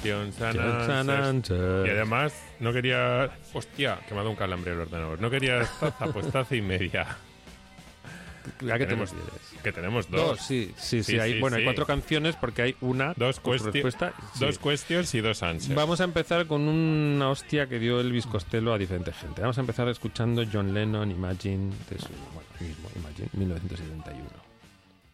Question and Answers. Y además, no quería... Hostia, que me ha dado un calambre el ordenador. No quería taza, pues taza y media. ¿A qué tenemos, que tenemos dos. Sí. Hay 4 canciones porque hay una respuesta. Dos questions y 2 answers. Vamos a empezar con una hostia que dio Elvis Costello a diferente gente. Vamos a empezar escuchando John Lennon, Imagine, de su mismo Imagine, 1971.